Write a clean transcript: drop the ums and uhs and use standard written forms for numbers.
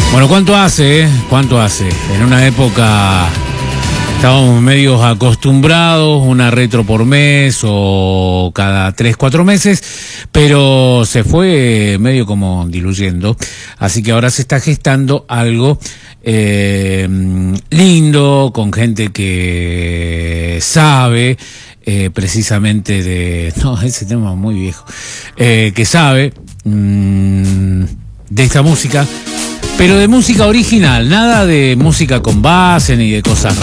Bueno, ¿cuánto hace? ¿Cuánto hace? En una época estábamos medios acostumbrados, una retro por mes o cada 3, 4 meses, pero se fue medio como diluyendo. Así que ahora se está gestando algo lindo, con gente que sabe precisamente de... No, ese tema es muy viejo. Que sabe de esta música, pero de música original, nada de música con base ni de cosas